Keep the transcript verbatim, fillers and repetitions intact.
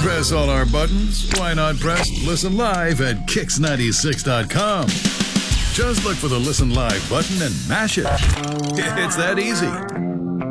press all our buttons? Why not press Listen Live at kicks ninety-six dot com? Just look for the Listen Live button and mash it. It's that easy.